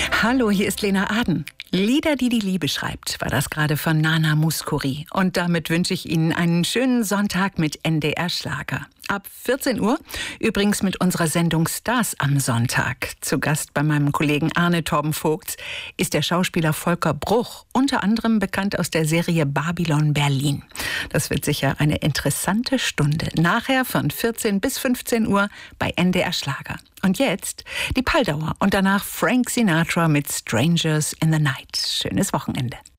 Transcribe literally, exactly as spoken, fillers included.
Hallo, hier ist Lena Aden. Lieder, die die Liebe schreibt, war das gerade von Nana Mouskouri. Und damit wünsche ich Ihnen einen schönen Sonntag mit N D R Schlager. Ab vierzehn Uhr, übrigens mit unserer Sendung Stars am Sonntag. Zu Gast bei meinem Kollegen Arne Torben Vogts ist der Schauspieler Volker Bruch, unter anderem bekannt aus der Serie Babylon Berlin. Das wird sicher eine interessante Stunde. Nachher von vierzehn bis fünfzehn Uhr bei N D R Schlager. Und jetzt die Paldauer und danach Frank Sinatra mit Strangers in the Night. Schönes Wochenende.